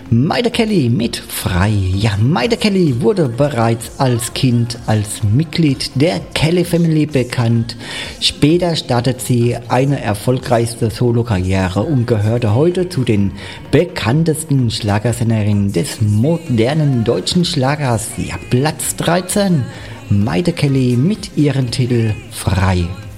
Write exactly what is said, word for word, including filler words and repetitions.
Maida Kelly mit Frei. Ja, Maida Kelly wurde bereits als Kind als Mitglied der Kelly Family bekannt. Später startet sie eine erfolgreichste Solokarriere und gehörte heute zu den bekanntesten Schlagersängerinnen des modernen deutschen Schlagers. Ja, Platz dreizehn. Maida Kelly mit ihrem Titel Frei.